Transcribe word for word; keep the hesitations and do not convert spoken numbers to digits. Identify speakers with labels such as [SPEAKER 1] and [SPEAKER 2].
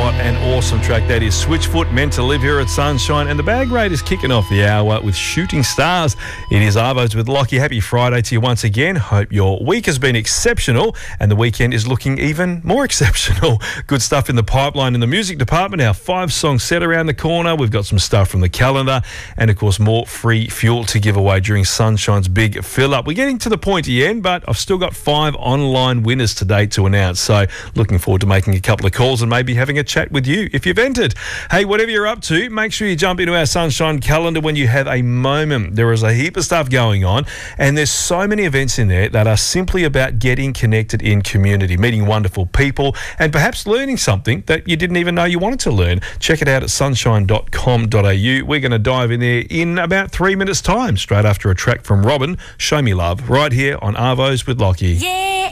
[SPEAKER 1] What an awesome track that is. Switchfoot, Meant to Live here at Sunshine. And the Bag Raid is kicking off the hour with Shooting Stars. It is Arvos with Lockie. Happy Friday to you once again. Hope your week has been exceptional and the weekend is looking even more exceptional. Good stuff in the pipeline in the music department. Our five-song set around the corner. We've got some stuff from the calendar and, of course, more free fuel to give away during Sunshine's big fill-up. We're getting to the pointy end, but I've still got five online winners today to announce. So looking forward to making a couple of calls and maybe having a chat with you if you've entered. Hey, whatever you're up to, make sure you jump into our Sunshine calendar when you have a moment. There is a heap of stuff going on and there's so many events in there that are simply about getting connected in community, meeting wonderful people and perhaps learning something that you didn't even know you wanted to learn. Check it out at sunshine dot com dot a u. We're going to dive in there in about three minutes time, straight after a track from Robin, Show Me Love, right here on Arvos with Lockie.
[SPEAKER 2] Yeah.